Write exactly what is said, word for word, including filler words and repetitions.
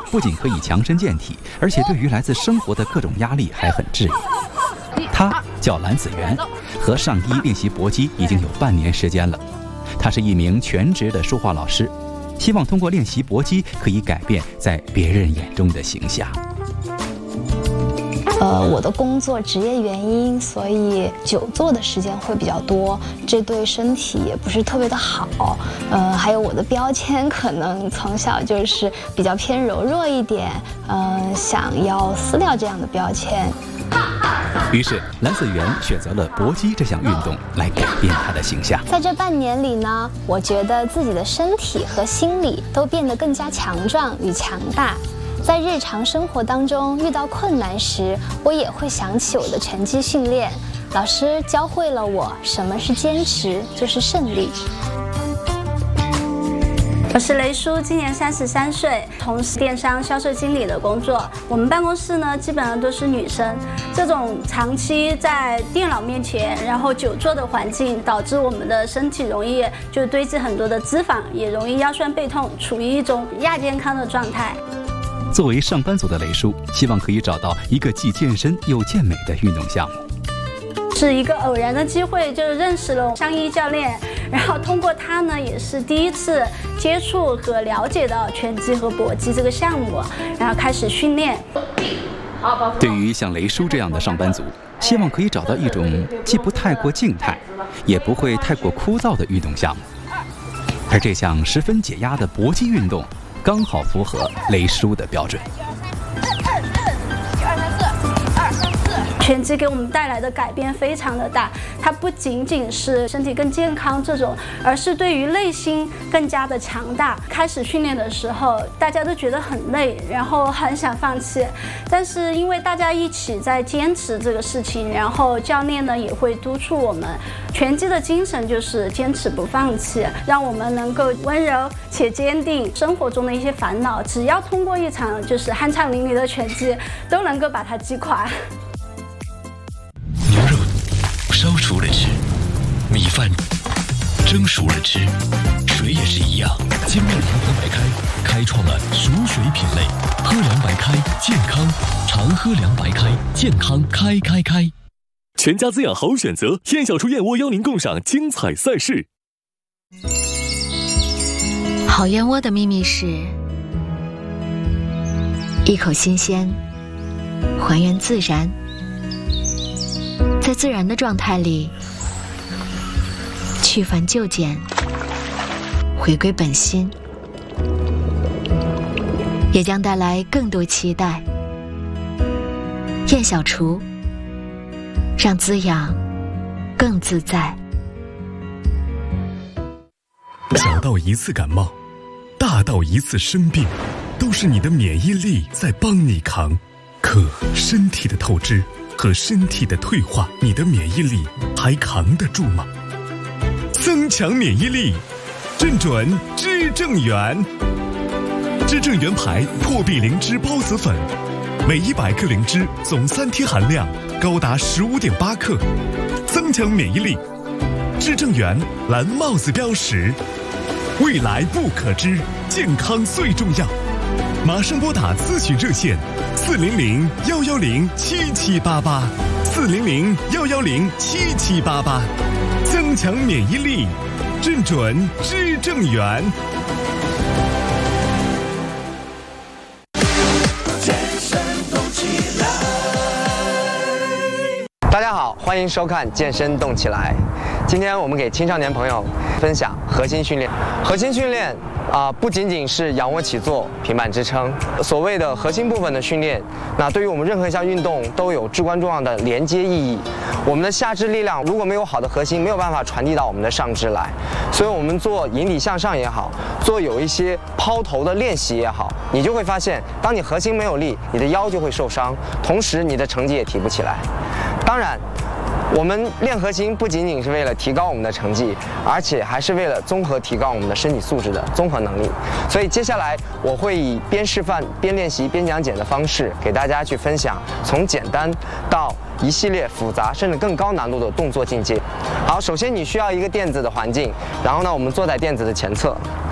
不仅可以强身健体，而且对于来自生活的各种压力还很治愈。他叫蓝子源，和上一练习搏击已经有半年时间了。他是一名全职的说话老师，希望通过练习搏击可以改变在别人眼中的形象。 呃，我的工作职业原因，所以久坐的时间会比较多，这对身体也不是特别的好。呃，还有我的标签可能从小就是比较偏柔弱一点，呃，想要撕掉这样的标签。 于是，蓝子源选择了搏击这项运动来改变他的形象。 在这半年里呢，我觉得自己的身体和心理都变得更加强壮与强大。在日常生活当中遇到困难时，我也会想起我的拳击训练，老师教会了我什么是坚持，就是胜利。 我是雷叔，今年三十三岁，从事电商销售经理的工作。我们办公室呢，基本上都是女生。这种长期在电脑面前，然后久坐的环境，导致我们的身体容易就堆积很多的脂肪，也容易腰酸背痛，处于一种亚健康的状态。 作为上班族的雷叔，希望可以找到一个既健身又健美的运动项目。 是一个偶然的机会，就认识了上一教练，然后通过他呢，也是第一次接触和了解到拳击和搏击这个项目，然后开始训练。 对于像雷叔这样的上班族，希望可以找到一种既不太过静态，也不会太过枯燥的运动项目。而这项十分解压的搏击运动，刚好符合雷叔的标准。 拳击给我们带来的改变非常的大，它不仅仅是身体更健康这种，而是对于内心更加的强大。开始训练的时候，大家都觉得很累，然后很想放弃，但是因为大家一起在坚持这个事情，然后教练呢也会督促我们。拳击的精神就是坚持不放弃，让我们能够温柔且坚定。生活中的一些烦恼，只要通过一场就是酣畅淋漓的拳击，都能够把它击垮。 牛肉烧熟了吃，米饭蒸熟了吃，水也是一样。精酿银河白开开创了熟水品类，喝凉白开健康，常喝凉白开健康开开开。 全家滋养好选择，燕小厨燕窝邀您共赏精彩赛事。 好燕窝的秘密是一口新鲜，还原自然，在自然的状态里去繁就简，回归本心，也将带来更多期待。燕小厨，让滋养更自在。 小到一次感冒，大到一次生病，都是你的免疫力在帮你扛。可身体的透支和身体的退化，你的免疫力还扛得住吗？增强免疫力，正准知正元。知正元牌破壁灵芝孢子粉，每一百克灵芝总三贴含量高达十五点八克，增强免疫力。知正元蓝帽子标识，未来不可知，健康最重要。马上拨打咨询热线四零零幺幺零七七八八，四零零幺幺零七七八八，增强免疫力，正准知正元。 大家好，欢迎收看《健身动起来》。今天我们给青少年朋友分享核心训练。核心训练啊、呃，不仅仅是仰卧起坐、平板支撑。所谓的核心部分的训练，那对于我们任何一项运动都有至关重要的连接意义。我们的下肢力量如果没有好的核心，没有办法传递到我们的上肢来。所以，我们做引体向上也好，做有一些抛头的练习也好，你就会发现，当你核心没有力，你的腰就会受伤，同时你的成绩也提不起来。当然，我们练核心不仅仅是为了提高我们的成绩，而且还是为了综合提高我们的身体素质的综合能力。所以接下来我会以边示范边练习边讲解的方式，给大家去分享从简单到一系列复杂甚至更高难度的动作境界。好，首先你需要一个垫子的环境，然后呢，我们坐在垫子的前侧。